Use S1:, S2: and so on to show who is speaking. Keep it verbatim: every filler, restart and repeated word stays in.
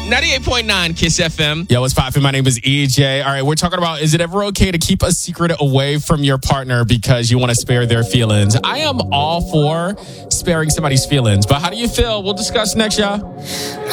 S1: ninety-eight point nine Kiss F M.
S2: Yo, what's poppin'? My name is E J. All right, we're talking about, is it ever okay to keep a secret away from your partner because you want to spare their feelings? I am all for sparing somebody's feelings, but how do you feel? We'll discuss next, y'all.